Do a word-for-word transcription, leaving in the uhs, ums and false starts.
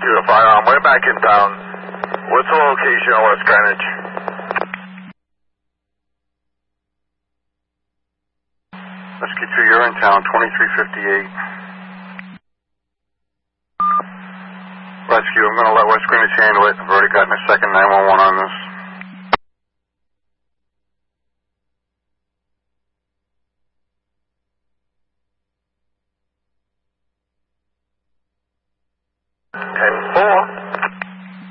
Rescue to firearm. We're back in town. What's the location of West Greenwich? Rescue two, you're in town, twenty-three fifty-eight. Rescue, I'm going to let West Greenwich handle it. I've already gotten a second nine one one on this. ten four.